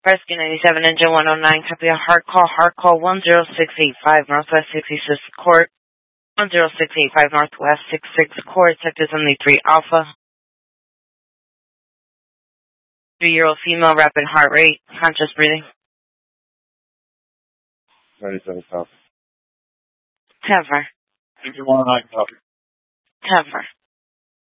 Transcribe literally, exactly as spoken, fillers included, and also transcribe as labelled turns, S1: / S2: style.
S1: Rescue ninety-seven, engine one oh nine, copy a hard call, hard call one zero six eight five, Northwest sixty-sixth Court, one zero six eight five, Northwest sixty-sixth Court, sector seventy-three Alpha. Three-year-old female, rapid heart rate, conscious breathing.
S2: ninety-seven copy.
S1: Cover.
S2: Engine one oh nine copy.
S1: Cover.